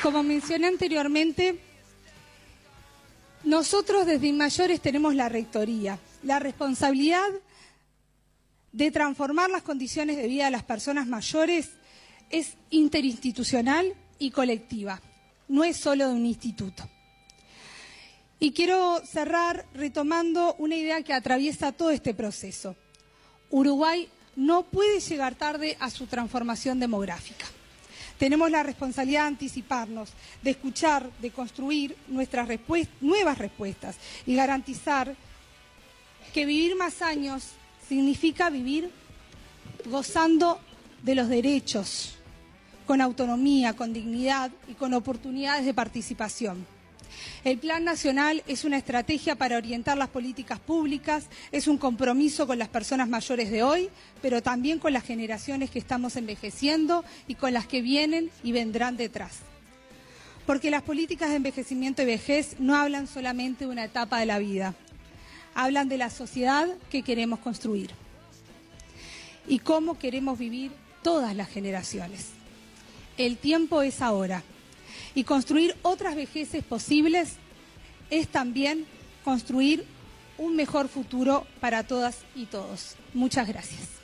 Como mencioné anteriormente, nosotros desde Inmayores tenemos la rectoría, la responsabilidad de transformar las condiciones de vida de las personas mayores es interinstitucional y colectiva, no es solo de un instituto. Y quiero cerrar retomando una idea que atraviesa todo este proceso. Uruguay no puede llegar tarde a su transformación demográfica. Tenemos la responsabilidad de anticiparnos, de escuchar, de construir nuestras nuevas respuestas y garantizar que vivir más años significa vivir gozando de los derechos, con autonomía, con dignidad y con oportunidades de participación. El Plan Nacional es una estrategia para orientar las políticas públicas, es un compromiso con las personas mayores de hoy, pero también con las generaciones que estamos envejeciendo y con las que vienen y vendrán detrás. Porque las políticas de envejecimiento y vejez no hablan solamente de una etapa de la vida, hablan de la sociedad que queremos construir y cómo queremos vivir todas las generaciones. El tiempo es ahora. Y construir otras vejeces posibles es también construir un mejor futuro para todas y todos. Muchas gracias.